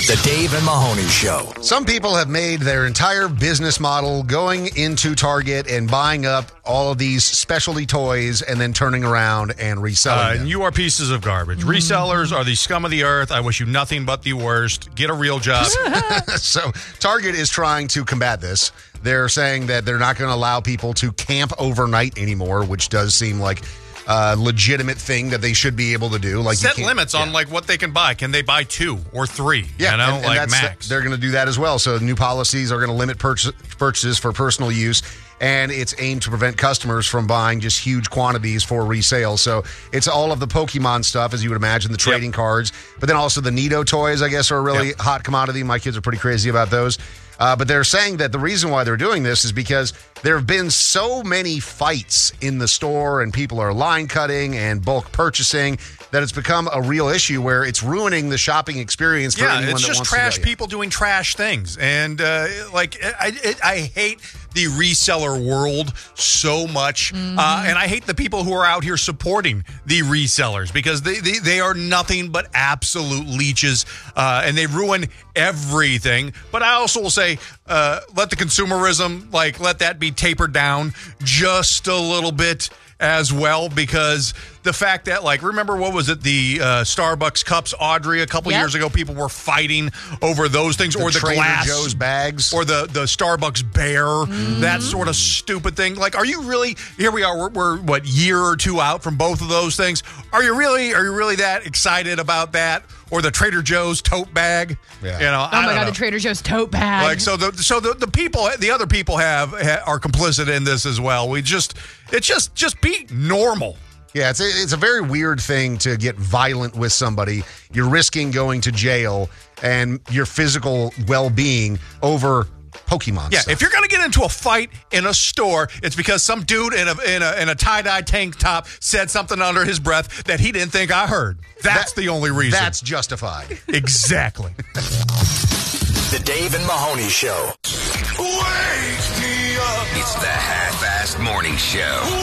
The Dave and Mahoney Show. Some people have made their entire business model going into Target and buying up all of these specialty toys and then turning around and reselling them. And you are pieces of garbage. Resellers are the scum of the earth. I wish you nothing but the worst. Get a real job. So Target is trying to combat this. They're saying that they're not going to allow people to camp overnight anymore, which does seem like a legitimate thing that they should be able to do. Like set limits on like what they can buy. Can they buy 2 or 3? Yeah, you know, and like max. They're going to do that as well. So new policies are going to limit purchases for personal use, and it's aimed to prevent customers from buying just huge quantities for resale. So it's all of the Pokemon stuff, as you would imagine, the trading cards, but then also the Nido toys, I guess, are a really hot commodity. My kids are pretty crazy about those. But they're saying that the reason why they're doing this is because there have been so many fights in the store and people are line cutting and bulk purchasing that it's become a real issue where it's ruining the shopping experience for anyone that wants to. Yeah, it's just trash people doing trash things. And I hate the reseller world so much. And I hate the people who are out here supporting the resellers because they are nothing but absolute leeches and they ruin everything. But I also will say, let the consumerism, let that be tapered down just a little bit as well, because the fact that, remember what was it, the Starbucks cups, Audrey, a couple years ago, people were fighting over those things, or the Trader glass Joe's bags, or the Starbucks bear, that sort of stupid thing. Are you really? Here we are. We're what, year or two out from both of those things. Are you really that excited about that? Or the Trader Joe's tote bag? Yeah. Oh my God, the Trader Joe's tote bag. The people, the other people are complicit in this as well. Just be normal. Yeah, it's a very weird thing to get violent with somebody. You're risking going to jail and your physical well-being over Pokemon stuff. If you're going to get into a fight in a store, it's because some dude in a tie-dye tank top said something under his breath that he didn't think I heard. That's the only reason. That's justified. Exactly. The Dave and Mahoney Show. Wake me up. It's the half-assed morning show.